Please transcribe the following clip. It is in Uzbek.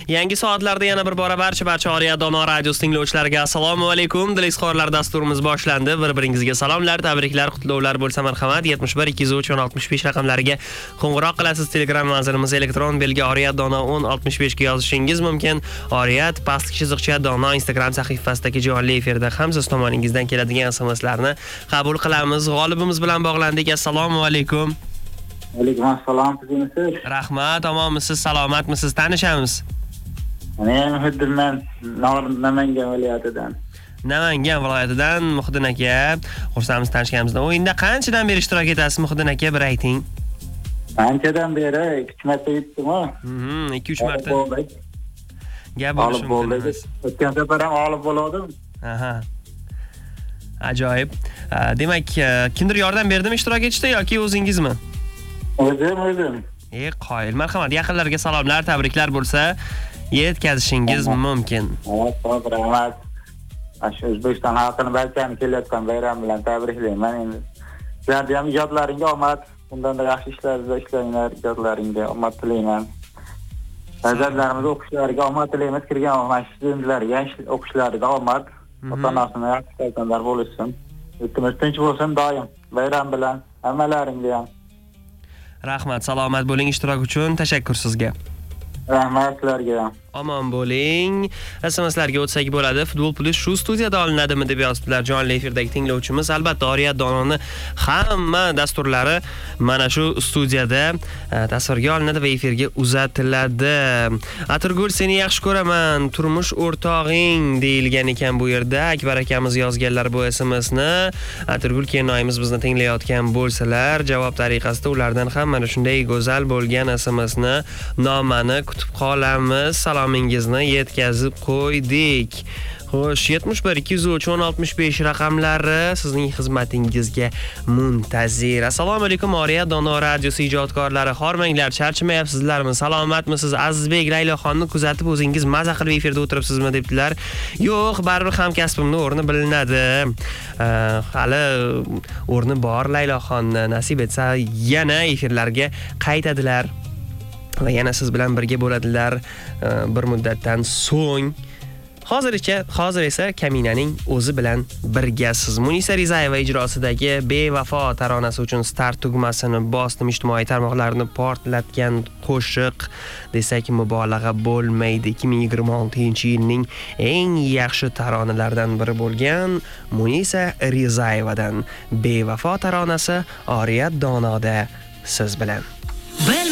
Yangi soatlarda yana bir bora barcha Oriyat Dono radiosi tinglovchilariga assalomu alaykum. Dilizxorlar dasturimiz boshlandi. Bir-biringizga salomlar, tabriklar, qutlovlar bo'lsa marhamat. 71 203 65 raqamlariga qo'ng'iroq qilasiz. Telegram manzilimiz elektron belgi Oriyat Dono 1065 ga yozishingiz mumkin. Oriyat pastki chiziqcha Dono Instagram sahifasidagi jonli efirda ham siz tomoningizdan keladigan SMSlarni qabul qilamiz. G'olibimiz bilan bog'landik. Assalomu alaykum. Alaykum assalom, sizmisiz? Rahmat, omonmisiz, salomatmisiz? Tanishamiz. Men Muhiddinman, Namangan viloyatidan. Namangan viloyatidan Muhiddin aka. Xursandmiz tanishganimizdan. O'yinda qanchadan beri ishtirok etasiz Muhiddin aka? Bir ayting. Qanchadan beri 2 marta yetdim-ku. 2-3 marta. Gap olib bo'ldik. O'tgan safar ham olib bo'ldim. Aha. Ajoyib. Demak, kimdir yordam berdimi ishtirok etishda yoki o'zingizmi? O'zim. Qoyil. Marhamat, yaqinlarga salomlar, tabriklar bo'lsa yetkazishingiz mumkin. Rahmat. Shu O'zbekiston xalqini barchani kelayotgan bayram bilan tabriklayman. Endi sizlarga ham ijodlaringga omad, bundan-da yaxshi ishlarda ishlanglar, ijodlaringga omad tilayman. Farzandlarimiz o'qishlariga omad tilaymiz, kirgan masjidlarga o'qishlariga omad, ota-onasini yaxshi farzandlar bo'lsin. Yurtimiz tinch bo'lsin doim. Bayram bilan hammalaringga ham. Rahmat, salomat bo'ling, ishtirok uchun tashakkur sizga. Rahmat sizlarga. Omon bo'ling. SMSlarga o'tsak bo'ladi. Futbol plus shu studiyada olinadimi deb yozibdilar jonli efirdagi tinglovchimiz. Albatta, Oriyat Dononi hamma dasturlari mana shu studiyada tasvirga olinadi va efirga uzatiladi. Atirgul, seni yaxshi ko'raman, turmush o'rtog'ing deyilgan ekan bu yerda. Akbar akamiz yozganlar bu SMSni. Atirgul kennoyimiz bizni tinglayotgan bo'lsalar, javob tariqasida ulardan ham mana shunday go'zal bo'lgan SMSni nomani kutib qolamiz. Salomingizni yetkazib qo'ydik. Xo'sh, 71 203 65 raqamlari sizning xizmatingizga muntazir. Assalomu alaykum Oriyat Dono radiosi ijodkorlari. Hormanglar, charchamayapsizlarmi? Salomatmisiz? Azizbek Layloxonni kuzatib o'zingiz maza qilib efirda o'tiribsizmi debdilar. Yo'q, baribir hamkasbimning o'rni bilinadi. Hali o'rni bor Layloxonni. Nasib etsa yana efirlarga qaytadilar. Va yana siz bilan birga bo'ladilar bir muddatdan so'ng. Hozir esa Kaminaning o'zi bilan birgasiz. Munisa Rizayeva ijrosidagi Bevafo taronasi uchun start tugmasini bosdim. Ijtimoiy tarmoqlarni portlatgan qo'shiq desak mubolag'a bo'lmaydi. 2026-yilning eng yaxshi taronalaridan biri bo'lgan Munisa Rizayevadan Bevafo taronasi Oriyat Donoda siz bilan.